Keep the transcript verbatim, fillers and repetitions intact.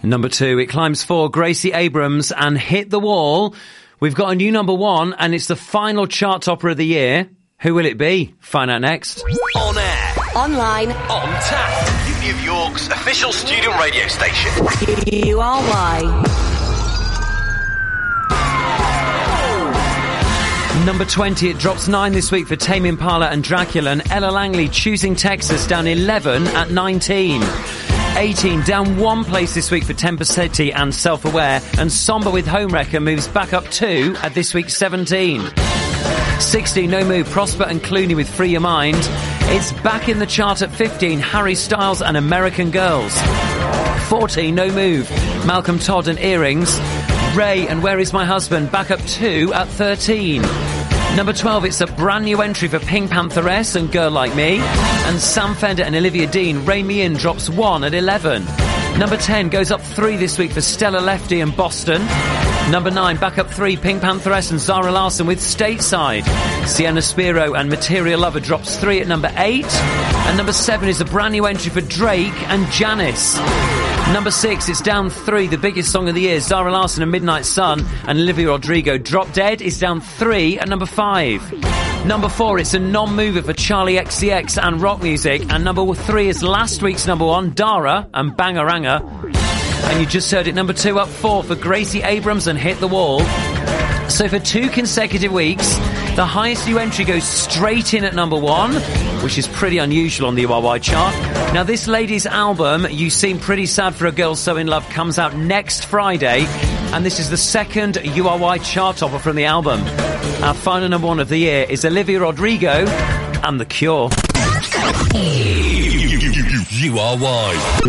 Number two, it climbs four, Gracie Abrams and Hit the Wall. We've got a new number one, and it's the final chart topper of the year. Who will it be? Find out next. On air. Online. On tap. New York's official student radio station. U R Y. Number twenty, it drops nine this week for Tame Impala and Dracula, and Ella Langley, Choosing Texas, down eleven at nineteen. eighteen, down one place this week for Temper City and Self-Aware, and Somber with Homewrecker moves back up two at this week's seventeen. sixteen, no move, Prosper and Clooney with Free Your Mind. It's back in the chart at fifteen, Harry Styles and American Girls. fourteen, no move, Malcolm Todd and Earrings. Ray and Where Is My Husband back up two at thirteen. Number twelve, it's a brand new entry for Pink Pantheress and Girl Like Me. And Sam Fender and Olivia Dean, Rein Me In, drops one at eleven. Number ten goes up three this week for Stella Lefty and Boston. Number nine, back up three, Pink Pantheress and Zara Larsson with Stateside. Sienna Spiro and Material Lover drops three at number eight. And number seven is a brand new entry for Drake and Janice. Number six, it's down three, the biggest song of the year, Zara Larsson and Midnight Sun, and Olivia Rodrigo. Drop Dead is down three at number five. Number four, it's a non-mover for Charlie X C X and rock music, and number three is last week's number one, Dara and Bangaranga. And you just heard it, number two up four for Gracie Abrams and Hit the Wall. So for two consecutive weeks, the highest new entry goes straight in at number one, which is pretty unusual on the U R Y chart. Now, this lady's album, You Seem Pretty Sad for a Girl So In Love, comes out next Friday, and this is the second U R Y chart topper from the album. Our final number one of the year is Olivia Rodrigo and The Cure. U R Y.